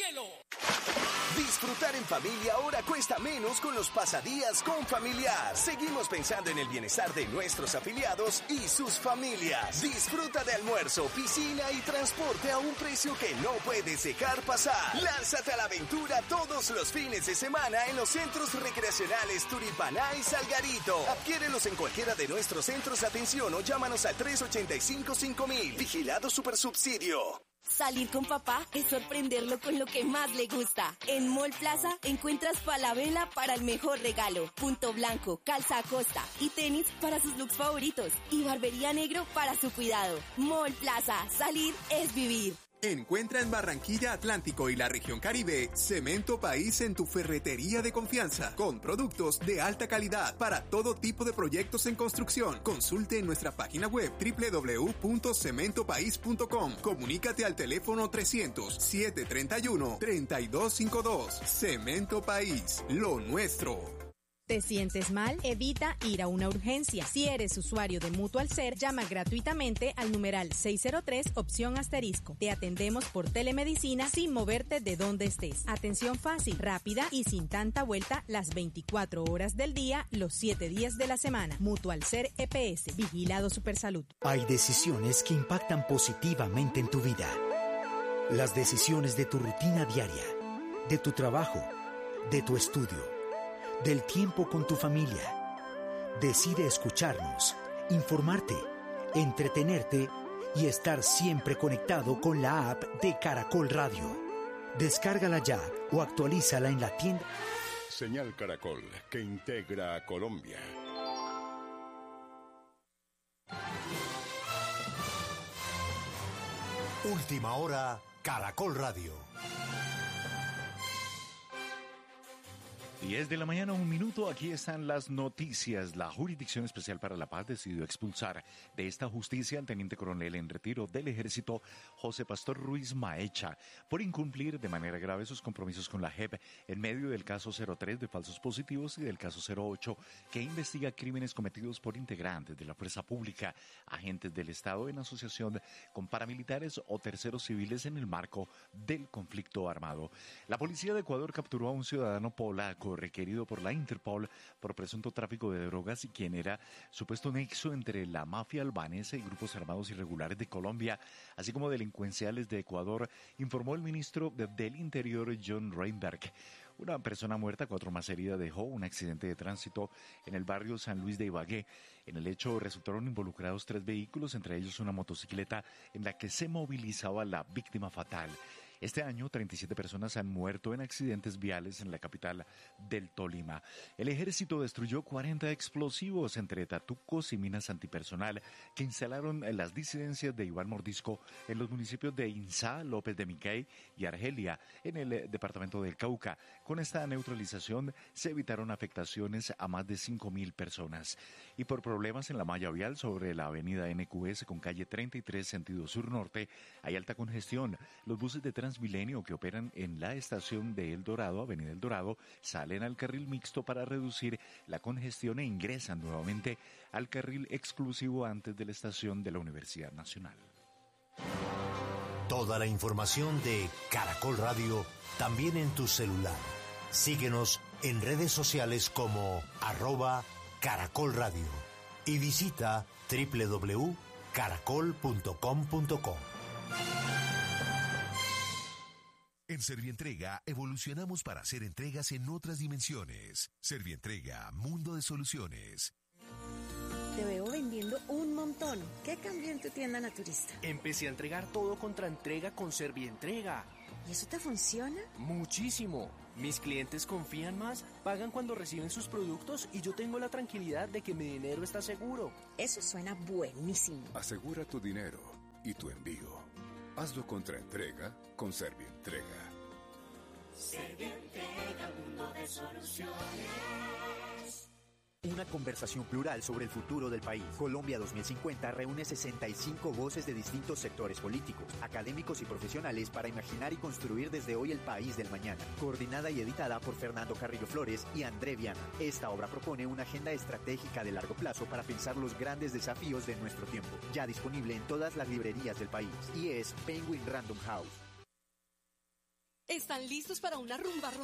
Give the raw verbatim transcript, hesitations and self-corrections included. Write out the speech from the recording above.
cielo. Disfrutar en familia ahora cuesta menos con los pasadías con Familiar. Seguimos pensando en el bienestar de nuestros afiliados y sus familias. Disfruta de almuerzo, piscina y transporte a un precio que no puedes dejar pasar. Lánzate a la aventura todos los fines de semana en los centros recreacionales Turipaná y Salgarito. Adquiérelos en cualquiera de nuestros centros de atención o llámanos al tres ochenta y cinco cinco mil. Vigilado Supersubsidio. Salir con papá es sorprenderlo con lo que más le gusta. En Mall Plaza encuentras Falabella para el mejor regalo, Punto Blanco, Calza Acosta y tenis para sus looks favoritos y Barbería Negro para su cuidado. Mall Plaza, salir es vivir. Encuentra en Barranquilla, Atlántico y la región Caribe Cemento País en tu ferretería de confianza, con productos de alta calidad para todo tipo de proyectos en construcción. Consulte en nuestra página web doble u doble u doble u punto cemento país punto com. Comunícate al teléfono trescientos, setecientos treinta y uno, treinta y dos cincuenta y dos. Cemento País, lo nuestro. ¿Te sientes mal? Evita ir a una urgencia. Si eres usuario de Mutual Ser, llama gratuitamente al numeral seis cero tres, opción asterisco. Te atendemos por telemedicina sin moverte de donde estés. Atención fácil, rápida y sin tanta vuelta las veinticuatro horas del día, los siete días de la semana. Mutual Ser E P S, Vigilado Supersalud. Hay decisiones que impactan positivamente en tu vida. Las decisiones de tu rutina diaria, de tu trabajo, de tu estudio, del tiempo con tu familia. Decide escucharnos, informarte, entretenerte y estar siempre conectado con la app de Caracol Radio. Descárgala ya o actualízala en la tienda. Señal Caracol, que integra a Colombia. Última hora, Caracol Radio. diez de la mañana, un minuto, aquí están las noticias. La Jurisdicción Especial para la Paz decidió expulsar de esta justicia al teniente coronel en retiro del Ejército, José Pastor Ruiz Maecha, por incumplir de manera grave sus compromisos con la J E P en medio del caso cero tres de falsos positivos y del caso cero ocho, que investiga crímenes cometidos por integrantes de la fuerza pública, agentes del Estado en asociación con paramilitares o terceros civiles en el marco del conflicto armado. La policía de Ecuador capturó a un ciudadano polaco requerido por la Interpol por presunto tráfico de drogas y quien era supuesto nexo entre la mafia albanesa y grupos armados irregulares de Colombia, así como delincuenciales de Ecuador, informó el ministro del Interior, John Reinberg. Una persona muerta, cuatro más heridas, dejó un accidente de tránsito en el barrio San Luis de Ibagué. En el hecho resultaron involucrados tres vehículos, entre ellos una motocicleta en la que se movilizaba la víctima fatal. Este año, treinta y siete personas han muerto en accidentes viales en la capital del Tolima. El ejército destruyó cuarenta explosivos entre tatucos y minas antipersonal que instalaron las disidencias de Iván Mordisco en los municipios de Insá, López de Miquey y Argelia, en el departamento del Cauca. Con esta neutralización se evitaron afectaciones a más de cinco mil personas. Y por problemas en la malla vial sobre la avenida N Q S con calle treinta y tres sentido sur-norte, hay alta congestión. Los buses de Transmilenio que operan en la estación de El Dorado, avenida El Dorado, salen al carril mixto para reducir la congestión e ingresan nuevamente al carril exclusivo antes de la estación de la Universidad Nacional. Toda la información de Caracol Radio también en tu celular. Síguenos en redes sociales como arroba Caracol Radio y visita doble u doble u doble u punto caracol punto com punto co. En Servientrega evolucionamos para hacer entregas en otras dimensiones. Servientrega, mundo de soluciones. Te veo vendiendo un montón. ¿Qué cambió en tu tienda naturista? Empecé a entregar todo contra entrega con Servientrega. ¿Y eso te funciona? Muchísimo. Mis clientes confían más, pagan cuando reciben sus productos y yo tengo la tranquilidad de que mi dinero está seguro. Eso suena buenísimo. Asegura tu dinero y tu envío. Hazlo contra entrega con Servientrega. Servientrega, mundo de soluciones. Una conversación plural sobre el futuro del país. Colombia dos mil cincuenta reúne sesenta y cinco voces de distintos sectores políticos, académicos y profesionales para imaginar y construir desde hoy el país del mañana. Coordinada y editada por Fernando Carrillo Flores y André Viana. Esta obra propone una agenda estratégica de largo plazo para pensar los grandes desafíos de nuestro tiempo. Ya disponible en todas las librerías del país y es Penguin Random House. ¿Están listos para una rumba